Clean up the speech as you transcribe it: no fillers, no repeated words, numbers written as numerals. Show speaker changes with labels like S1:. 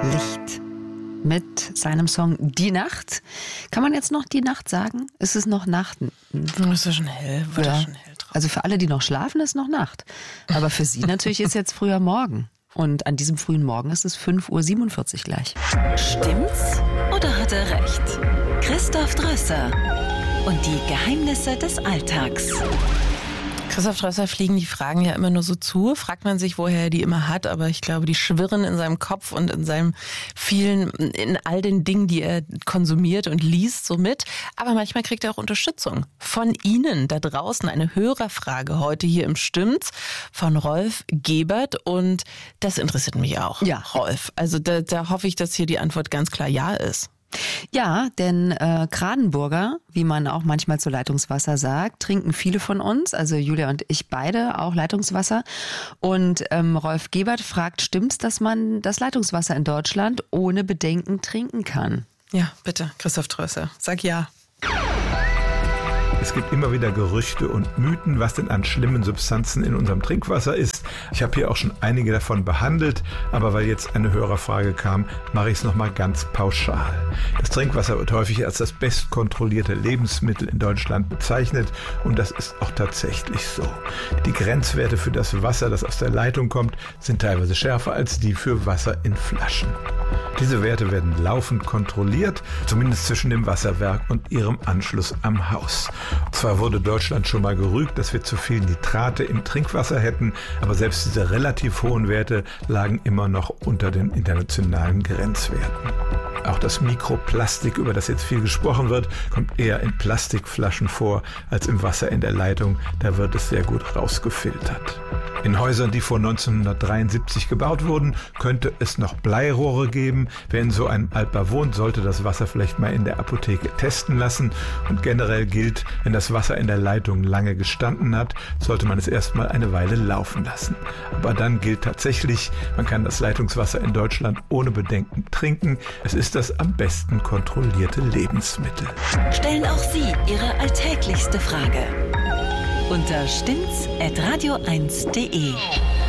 S1: Licht mit seinem Song Die Nacht. Kann man jetzt noch Die Nacht sagen? Ist es noch Nacht?
S2: Ist ja schon hell. Wird ja schon hell drauf.
S1: Also für alle, die noch schlafen, ist noch Nacht. Aber für Sie natürlich ist jetzt früher Morgen. Und an diesem frühen Morgen ist es 5:47 Uhr gleich.
S3: Stimmt's oder hat er recht? Christoph Drösser und die Geheimnisse des Alltags.
S2: Christoph Drösser fliegen die Fragen ja immer nur so zu. Fragt man sich, woher er die immer hat. Aber ich glaube, die schwirren in seinem Kopf und in in all den Dingen, die er konsumiert und liest, so mit. Aber manchmal kriegt er auch Unterstützung von Ihnen da draußen. Eine Hörerfrage heute hier im Stimmt's von Rolf Gebert. Und das interessiert mich auch,
S1: ja.
S2: Rolf. Also da hoffe ich, dass hier die Antwort ganz klar ja ist.
S1: Ja, denn Kradenburger, wie man auch manchmal zu Leitungswasser sagt, trinken viele von uns, also Julia und ich beide auch Leitungswasser. Und Rolf Gebert fragt, stimmt's, dass man das Leitungswasser in Deutschland ohne Bedenken trinken kann?
S2: Ja, bitte, Christoph Drösser, sag ja.
S4: Es gibt immer wieder Gerüchte und Mythen, was denn an schlimmen Substanzen in unserem Trinkwasser ist. Ich habe hier auch schon einige davon behandelt, aber weil jetzt eine Hörerfrage kam, mache ich es nochmal ganz pauschal. Das Trinkwasser wird häufig als das bestkontrollierte Lebensmittel in Deutschland bezeichnet und das ist auch tatsächlich so. Die Grenzwerte für das Wasser, das aus der Leitung kommt, sind teilweise schärfer als die für Wasser in Flaschen. Diese Werte werden laufend kontrolliert, zumindest zwischen dem Wasserwerk und ihrem Anschluss am Haus. Zwar wurde Deutschland schon mal gerügt, dass wir zu viel Nitrate im Trinkwasser hätten, aber selbst diese relativ hohen Werte lagen immer noch unter den internationalen Grenzwerten. Auch das Mikroplastik, über das jetzt viel gesprochen wird, kommt eher in Plastikflaschen vor als im Wasser in der Leitung. Da wird es sehr gut rausgefiltert. In Häusern, die vor 1973 gebaut wurden, könnte es noch Bleirohre geben. Wer in so einem Altbau wohnt, sollte das Wasser vielleicht mal in der Apotheke testen lassen. Und generell gilt, wenn das Wasser in der Leitung lange gestanden hat, sollte man es erstmal eine Weile laufen lassen. Aber dann gilt tatsächlich, man kann das Leitungswasser in Deutschland ohne Bedenken trinken. Es ist das am besten kontrollierte Lebensmittel.
S3: Stellen auch Sie Ihre alltäglichste Frage unter stimmt's@radio1.de.